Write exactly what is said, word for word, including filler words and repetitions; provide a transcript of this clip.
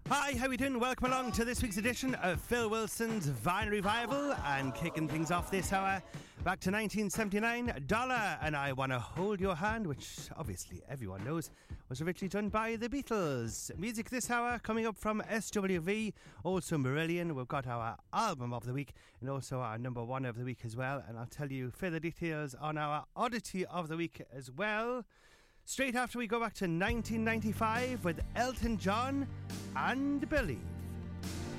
Hi, how we doing? Welcome along to this week's edition of Phil Wilson's Vine Revival, and kicking things off this hour back to nineteen seventy-nine, Dollar and I Wanna Hold Your Hand, which obviously everyone knows was originally done by the Beatles. Music this hour coming up from S W V, also Marillion. We've got our album of the week and also our number one of the week as well, and I'll tell you further details on our oddity of the week as well. Straight after we go back to nineteen ninety-five with Elton John and Billy.